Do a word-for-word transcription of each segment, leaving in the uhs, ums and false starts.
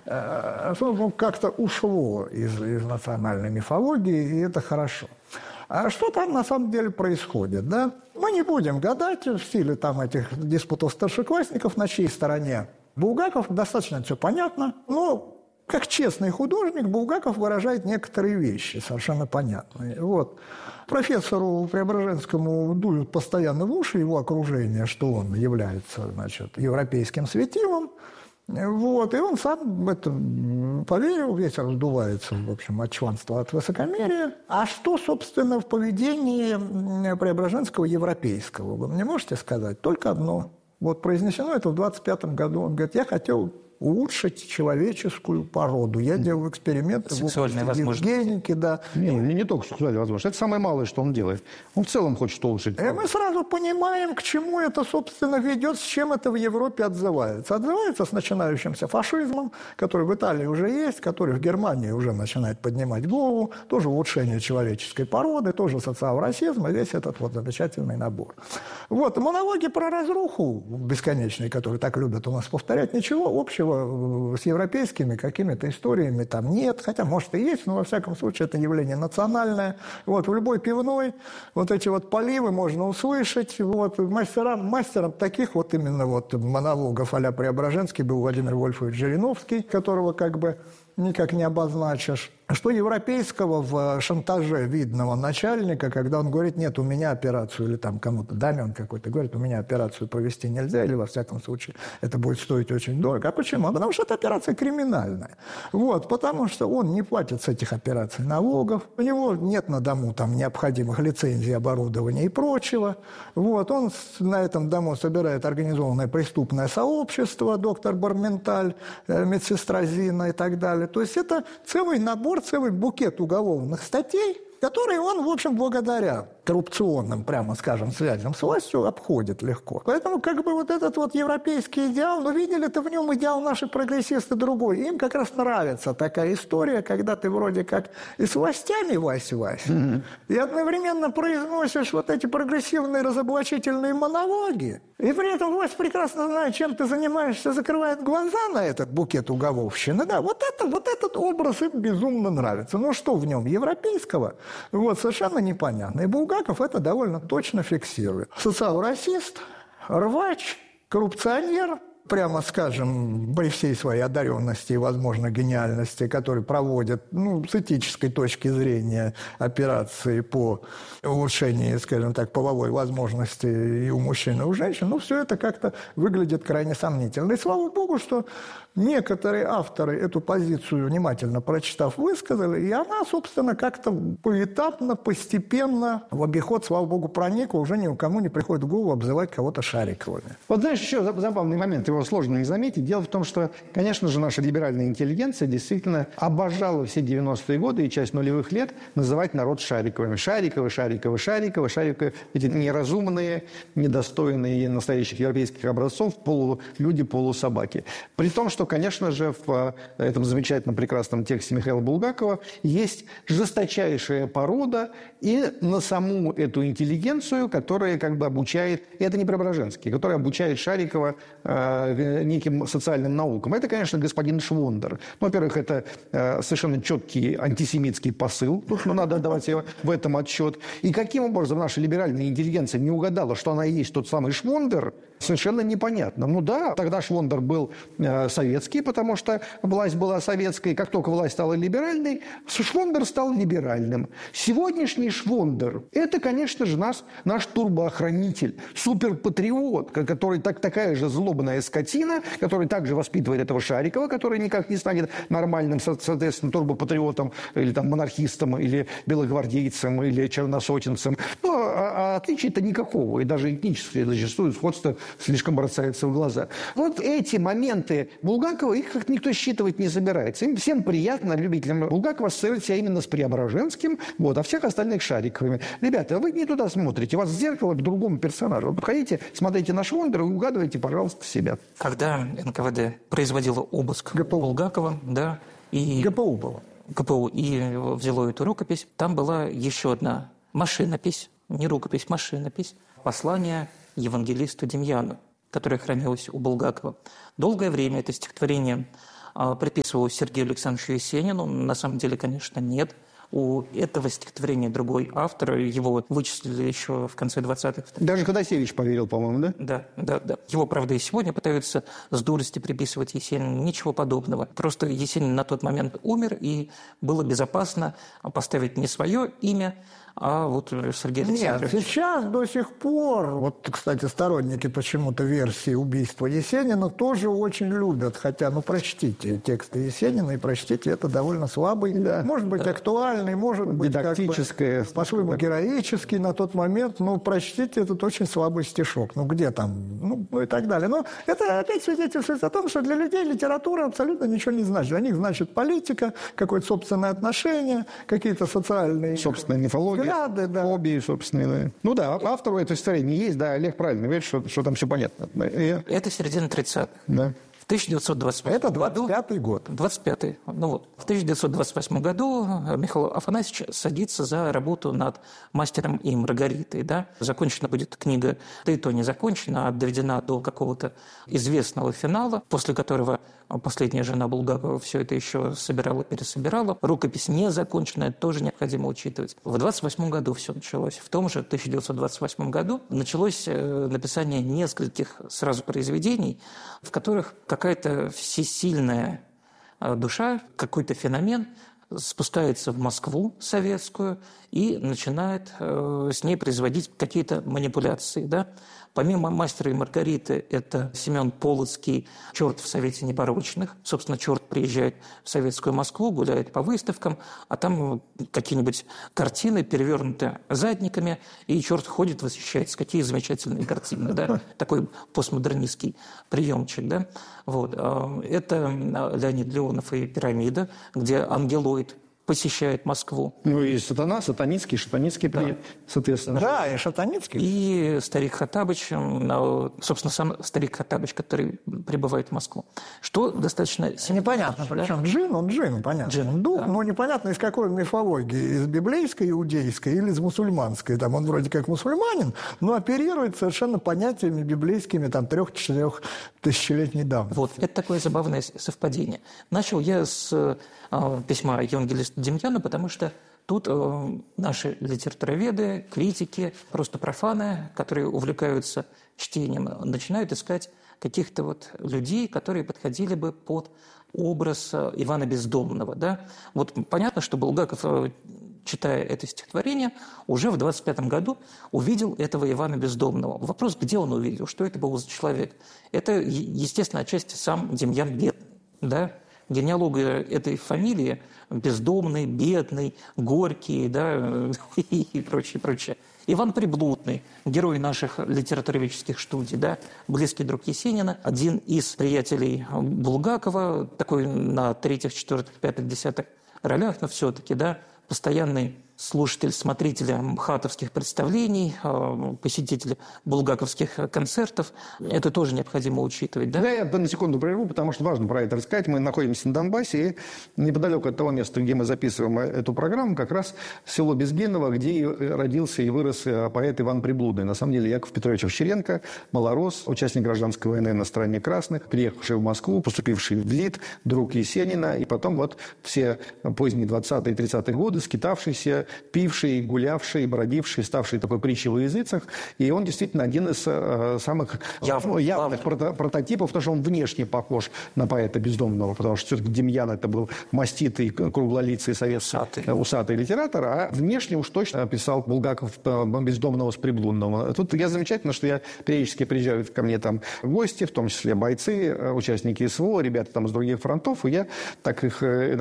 ну, как-то ушло из, из национальной мифологии, и это хорошо. А что там на самом деле происходит, да? Мы не будем гадать в стиле там этих диспутов старшеклассников, на чьей стороне Булгаков, достаточно все понятно, но как честный художник Булгаков выражает некоторые вещи, совершенно понятные. Вот. Профессору Преображенскому дуют постоянно в уши его окружение, что он является, значит, европейским светилом. Вот, и он сам в это поверил, весь раздувается, в общем, от чванства, от высокомерия. А что, собственно, в поведении Преображенского европейского? Вы мне можете сказать? Только одно. Вот произнесено это в двадцать пятом году. Он говорит, я хотел улучшить человеческую породу. Я делал эксперименты в области евгеники, да. Не, не, не только сексуальные возможности. Это самое малое, что он делает. Он в целом хочет улучшить породу. И мы сразу понимаем, к чему это, собственно, ведет, с чем это в Европе отзывается. Отзывается с начинающимся фашизмом, который в Италии уже есть, который в Германии уже начинает поднимать голову, тоже улучшение человеческой породы, тоже социал-расизм, и весь этот вот замечательный набор. Вот, монологи про разруху бесконечные, которые так любят у нас повторять, ничего общего с европейскими какими-то историями там нет, хотя, может, и есть, но, во всяком случае, это явление национальное. Вот, в любой пивной вот эти вот поливы можно услышать. Вот, мастером, мастером таких вот именно вот монологов а-ля Преображенский был Владимир Вольфович Жириновский, которого как бы никак не обозначишь. Что европейского в шантаже видного начальника, когда он говорит, нет, у меня операцию, или там кому-то, даме он какой-то говорит, у меня операцию провести нельзя, или во всяком случае это будет стоить очень дорого. А почему? Потому что это операция криминальная. Вот, потому что он не платит с этих операций налогов, у него нет на дому там необходимых лицензий, оборудования и прочего. Вот, он на этом дому собирает организованное преступное сообщество, доктор Барменталь, медсестра Зина и так далее. То есть это целый набор, целый букет уголовных статей, которые он, в общем, благодаря коррупционным, прямо скажем, связям с властью обходит легко. Поэтому как бы вот этот вот европейский идеал, ну, видели-то в нем идеал наши прогрессисты другой. Им как раз нравится такая история, когда ты вроде как и с властями вась-вась, mm-hmm. и одновременно произносишь вот эти прогрессивные разоблачительные монологи, и при этом власть прекрасно знает, чем ты занимаешься, закрывает глаза на этот букет уголовщины. Да, вот, это, вот этот образ им безумно нравится. Но что в нем европейского? Вот, совершенно непонятно. И Булгаков это довольно точно фиксирует. Социал-расист, рвач, коррупционер, прямо скажем, при всей своей одаренности и, возможно, гениальности, который проводит, ну, с этической точки зрения операции по улучшению, скажем так, половой возможности и у мужчин, и у женщин, ну, все это как-то выглядит крайне сомнительно. И слава богу, что некоторые авторы эту позицию, внимательно прочитав, высказали, и она, собственно, как-то поэтапно, постепенно в обиход, слава богу, проникла, уже никому не приходит в голову обзывать кого-то Шариковыми. Вот знаешь, еще забавный момент, его сложно не заметить. Дело в том, что, конечно же, наша либеральная интеллигенция действительно обожала все девяностые годы и часть нулевых лет называть народ Шариковыми. Шариковы, Шариковы, Шариковы, Шариковы, эти неразумные, недостойные настоящих европейских образцов, полулюди, полусобаки. При том, что, конечно же, в этом замечательном, прекрасном тексте Михаила Булгакова есть жесточайшая порода и на саму эту интеллигенцию, которая как бы обучает, и это не Преображенский, которая обучает Шарикова э, неким социальным наукам. Это, конечно, господин Швондер. Ну, во-первых, это э, совершенно четкий антисемитский посыл, тут, ну, надо давать его в этом отчет. И каким образом наша либеральная интеллигенция не угадала, что она и есть тот самый Швондер, совершенно непонятно. Ну да, тогда Швондер был э, советский, потому что власть была советской. Как только власть стала либеральной, Швондер стал либеральным. Сегодняшний Швондер – это, конечно же, нас, наш турбоохранитель, суперпатриот, который так, такая же злобная скотина, который также воспитывает этого Шарикова, который никак не станет нормальным, соответственно, турбопатриотом или там монархистом, или белогвардейцем, или черносотенцем. Но а, а отличия-то никакого, и даже этническое зачастую сходство слишком бросается в глаза. Вот эти моменты Булгакова, их как никто считывать не собирается. Им всем приятно, любителям Булгакова, ассоциировать себя именно с Преображенским, вот, а всех остальных Шариковыми. Ребята, вы не туда смотрите, у вас зеркало к другому персонажу. Вы подходите, смотрите на Швондера и угадывайте, пожалуйста, себя. Когда эн ка вэ дэ производило обыск гэ пэ у Булгакова, да, и... гэ пэ у было. гэ пэ у, и взяло эту рукопись, там была еще одна машинопись, не рукопись, машинопись, послание евангелисту Демьяну, которое хранилось у Булгакова. Долгое время это стихотворение приписывал Сергею Александровичу Есенину. На самом деле, конечно, нет. У этого стихотворения другой автор. Его вычислили еще в конце двадцатых. Даже Ходосевич поверил, по-моему, да? Да, да, да. Его, правда, и сегодня пытаются с дурости приписывать Есенину. Ничего подобного. Просто Есенин на тот момент умер, и было безопасно поставить не свое имя, а вот Сергей Александрович. Нет, сейчас до сих пор, вот, кстати, сторонники почему-то версии убийства Есенина тоже очень любят, хотя, ну, прочтите тексты Есенина и прочтите, это довольно слабый, да, может быть, да, актуальный, может быть, дидактическое, как бы, по-своему героический на тот момент, но прочтите этот очень слабый стишок, ну, где там, ну, ну и так далее. Но это опять свидетельствует о том, что для людей литература абсолютно ничего не значит. Для них значит политика, какое-то собственное отношение, какие-то социальные... Собственная мифология. Взгляды, да. Хобби собственные. Ну да, автору этой стихотворения есть, да, Олег правильно говорит, что, что там все понятно. И... Это середина тридцатых. Да. В тысяча девятьсот двадцать восьмом Это двадцать пятый год. двадцать пятый. Ну вот. В тысяча девятьсот двадцать восьмом году Михаил Афанасьевич садится за работу над «Мастером и Маргаритой». Да? Закончена будет книга, да и то не закончена, а доведена до какого-то известного финала, после которого последняя жена Булгакова все это еще собирала, пересобирала. Рукопись незаконченная, тоже необходимо учитывать. В двадцать восьмом году все началось. В том же тысяча девятьсот двадцать восьмом году началось написание нескольких сразу произведений, в которых какая-то всесильная душа, какой-то феномен спускается в Москву советскую и начинает э, с ней производить какие-то манипуляции. Да? Помимо «Мастера и Маргариты» это Семен Полоцкий, «Черт в Совете непорочных». Собственно, черт приезжает в советскую Москву, гуляет по выставкам, а там какие-нибудь картины перевернуты задниками, и черт ходит, восхищается. Какие замечательные картины. Да? Такой постмодернистский приемчик. Да? Вот. Это Леонид Леонов и «Пирамида», где ангелоид посещает Москву. Ну и Сатана, Сатаницкий, Шатаницкий, да, соответственно. Да, и Шатаницкий. И старик Хоттабыч, собственно, сам старик Хоттабыч, который прибывает в Москву. Что достаточно... Непонятно, причем да? джин, он джин, понятно. Джин, он дух, да. Но непонятно, из какой мифологии, из библейской, иудейской или из мусульманской. Там он вроде как мусульманин, но оперирует совершенно понятиями библейскими там трех-четырех тысячелетней давности. Вот, это такое забавное совпадение. Начал я с э, письма евангелиста Демьяна, потому что тут э, наши литературоведы, критики, просто профаны, которые увлекаются чтением, начинают искать каких-то вот людей, которые подходили бы под образ Ивана Бездомного. Да? Вот понятно, что Булгаков, читая это стихотворение, уже в двадцать пятом году увидел этого Ивана Бездомного. Вопрос, где он увидел, что это был за человек? Это, естественно, отчасти сам Демьян Бедный. Да? Генеалогия этой фамилии – бездомный, бедный, горький, да, и прочее, прочее. Иван Приблудный, герой наших литературоведческих студий, да, близкий друг Есенина, один из приятелей Булгакова, такой на третьих, четвертых, пятых, десятых ролях, но все-таки, да, постоянный слушатель, смотритель мхатовских представлений, посетитель булгаковских концертов. Это тоже необходимо учитывать, да? Да, я на секунду прерву, потому что важно про это рассказать. Мы находимся на Донбассе, и неподалеку от того места, где мы записываем эту программу, как раз село Безгиново, где родился и вырос поэт Иван Приблудный. На самом деле Яков Петрович Овчаренко, малорос, участник гражданской войны на стороне красных, приехавший в Москву, поступивший в ЛИТ, друг Есенина, и потом вот все поздние двадцатые и тридцатые годы скитавшийся, пивший, гулявший, бродивший, ставший такой притчей во языцах. И он действительно один из э, самых Яв, ну, явных прото, прототипов, потому что он внешне похож на поэта Бездомного, потому что все-таки Демьян это был маститый, круглолицый советский усатый. усатый литератор, а внешне уж точно писал Булгаков Бездомного с Приблудного. Тут я замечательно, что я периодически приезжают ко мне там гости, в том числе бойцы, участники СВО, ребята там с других фронтов, и я так их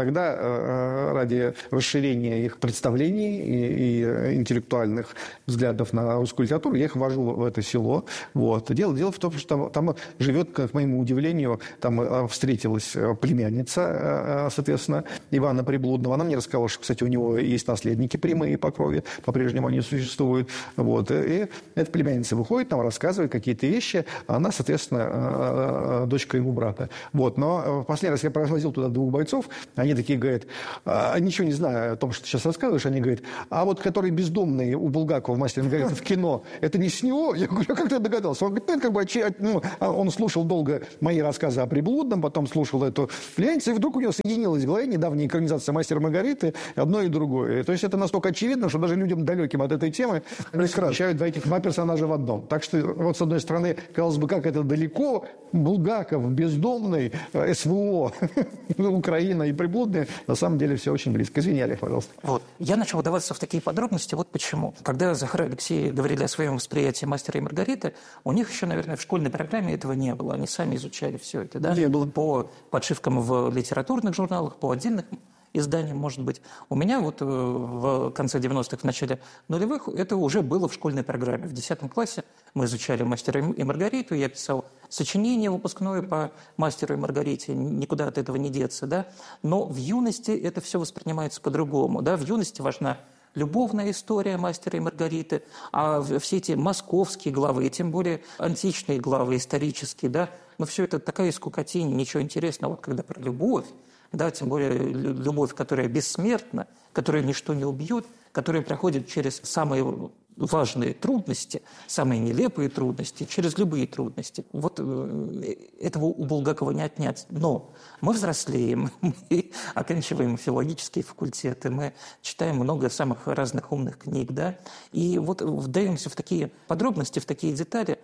иногда ради расширения их представлений и, и интеллектуальных взглядов на русскую литературу, я их вожу в это село. Вот. Дело, дело в том, что там, там живет, к моему удивлению, там встретилась племянница, соответственно, Ивана Приблудного. Она мне рассказала, что, кстати, у него есть наследники прямые по крови, по-прежнему они существуют. Вот. И эта племянница выходит, там рассказывает какие-то вещи, а она, соответственно, дочка его брата. Вот. Но в последний раз я провозил туда двух бойцов, они такие говорят, ничего не знаю о том, что ты сейчас рассказываешь, они говорит, а вот который бездомный у Булгакова в «Мастере и Маргарите» в кино, это не с него? Я говорю, а как ты догадался? Он говорит, ну, это как бы, ну, он слушал долго мои рассказы о приблудном, потом слушал эту пленницу, и вдруг у него соединилось в голове недавняя экранизация «Мастера и Маргариты», одно и другое. То есть это настолько очевидно, что даже людям далеким от этой темы встречают два этих два персонажа в одном. Так что, вот с одной стороны, казалось бы, как это далеко, Булгаков, бездомный, СВО, Украина и приблудные, на самом деле все очень близко. Извини, Олег, пожалуйста. Вот. Я начал вдаваться в такие подробности, вот почему. Когда Захар и Алексей говорили о своем восприятии «Мастера и Маргариты», у них еще, наверное, в школьной программе этого не было. Они сами изучали все это, да? Не было. По подшивкам в литературных журналах, по отдельных изданиям, может быть. У меня вот в конце девяностых, в начале нулевых это уже было в школьной программе. В десятом классе мы изучали «Мастера и Маргариту», я писал сочинение выпускное по «Мастеру и Маргарите», никуда от этого не деться, да? Но в юности это все воспринимается по-другому, да? В юности важна любовная история «Мастера и Маргариты», а все эти московские главы, и тем более античные главы, исторические, да? Но все это такая скукотень, ничего интересного. Вот когда про любовь, да, тем более любовь, которая бессмертна, которую ничто не убьет, которая проходит через самые важные трудности, самые нелепые трудности, через любые трудности. Вот этого у Булгакова не отнять. Но мы взрослеем, мы оканчиваем филологические факультеты, мы читаем много самых разных умных книг, да, и вот вдаемся в такие подробности, в такие детали.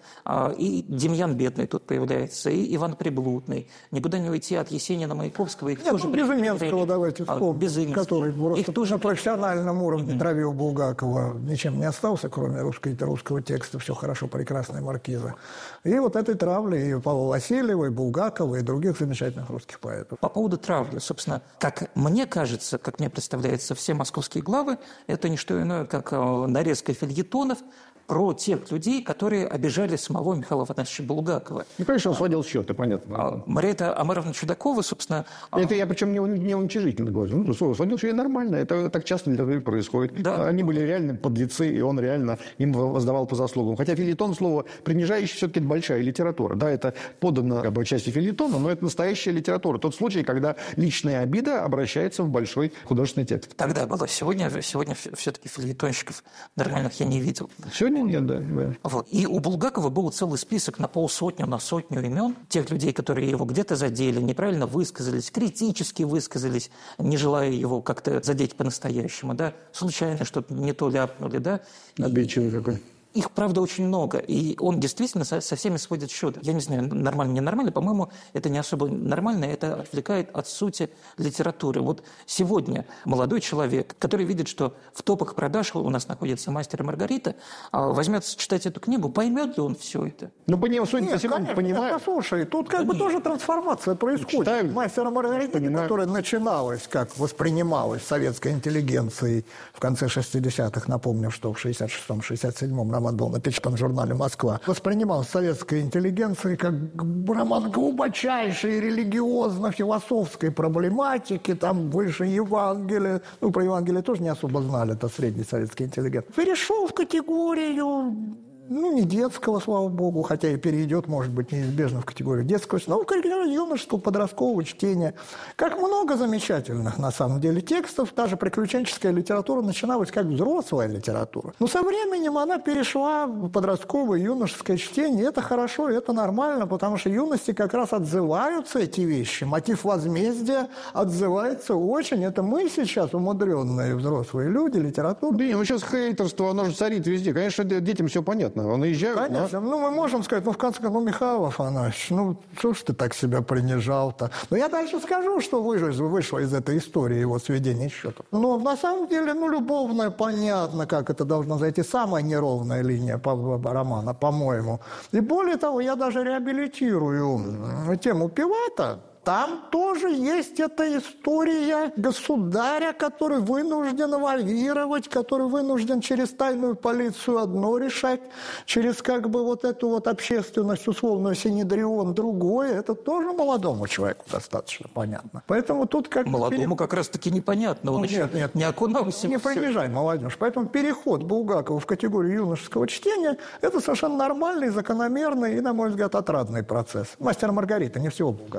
И Демьян Бедный тут появляется, и Иван Приблудный. Никуда не уйти от Есенина, Маяковского. Их Нет, тоже ну, Безыменского давайте вспомним, который просто их тоже на профессиональном уровне mm-hmm. травил Булгакова, ничем не остался, кроме русской, русского текста, все хорошо, прекрасная маркиза. И вот этой травли и Павла Васильева, и Булгакова, и других замечательных русских поэтов. По поводу травли, собственно, как мне кажется, как мне представляется, все московские главы – это не что иное, как нарезка фельетонов про тех людей, которые обижали самого Михаила Афанасьевича Булгакова. Ну, конечно, он сводил счеты, понятно. А Мария Омаровна Чудакова, собственно... Это я причем не, не уничижительно говорю. Ну, сводил счеты нормально, это так часто в литературе происходит. Да. Они были реально подлецы, и он реально им воздавал по заслугам. Хотя фельетон, слово принижающее, все-таки это большая литература. Да, это подано как бы части фельетона, но это настоящая литература. Тот случай, когда личная обида обращается в большой художественный текст. Тогда было. Сегодня, сегодня все-таки фельетонщиков нормальных я не видел. Сегодня нет, да. да. Вот. И у Булгакова был целый список на полсотню, на сотню имен тех людей, которые его где-то задели, неправильно высказались, критически высказались, не желая его как-то задеть по-настоящему, да, случайно что-то не то ляпнули, да. Обидчивый какой. Их, правда, очень много, и он действительно со, со всеми сводит счеты. Я не знаю, нормально, не нормально, по-моему, это не особо нормально, это отвлекает от сути литературы. Вот сегодня молодой человек, который видит, что в топах продаж у нас находится «Мастер и Маргарита», возьмется читать эту книгу, поймет ли он все это? Ну, понимаю, судя по всему, понимаю. Послушай, тут как бы тоже трансформация происходит. Читаю. «Мастер и Маргарита», которая начиналась, как воспринималась советской интеллигенцией в конце шестидесятых, напомню, что в шестьдесят шестом — шестьдесят седьмом роман был напечатан в журнале «Москва», воспринимал советской интеллигенцией как роман глубочайшей религиозно-философской проблематики, там выше Евангелия. Ну, про Евангелие тоже не особо знали, это средний советский интеллигент. Перешел в категорию... Ну, не детского, слава богу, хотя и перейдет, может быть, неизбежно в категорию детского, но в категорию юношеского, подросткового чтения. Как много замечательных, на самом деле, текстов, даже приключенческая литература начиналась как взрослая литература. Но со временем она перешла в подростковое, юношеское чтение, и это хорошо, и это нормально, потому что юности как раз отзываются эти вещи. Мотив возмездия отзывается очень. Это мы сейчас, умудренные взрослые люди, литература. Да, ну сейчас хейтерство, оно же царит везде. Конечно, детям все понятно. Он уезжает, конечно. Но... Ну, мы можем сказать, ну, в конце концов, ну, Михаил Афанасьевич, ну, что ж ты так себя принижал-то? Но я дальше скажу, что вышло, вышло из этой истории его сведения счетов. Но на самом деле, ну, любовная, понятно, как это должно зайти. Самая неровная линия романа, по-моему. И более того, я даже реабилитирую тему Пилата. Там тоже есть эта история государя, который вынужден эволюировать, который вынужден через тайную полицию одно решать, через как бы вот эту вот общественность, условную Синедрион, другое. Это тоже молодому человеку достаточно понятно. Поэтому тут как молодому как раз-таки непонятно. Он ну, еще нет, нет, не окунулся. Не принижай молодежь. Поэтому переход Булгакова в категорию юношеского чтения – это совершенно нормальный, закономерный и, на мой взгляд, отрадный процесс. «Мастер и Маргарита», не всего Булгакова. Да,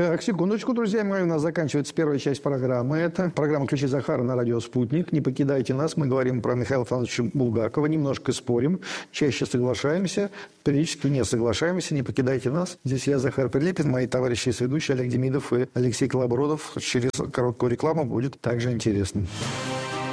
Так, секундочку, друзья мои, у нас заканчивается первая часть программы. Это программа «Ключи Захара» на радио «Спутник». Не покидайте нас, мы говорим про Михаила Ивановича Булгакова, немножко спорим, чаще соглашаемся, периодически не соглашаемся, не покидайте нас. Здесь я, Захар Прилепин, мои товарищи и соведущие Олег Демидов и Алексей Колобродов. Через короткую рекламу будет также интересно.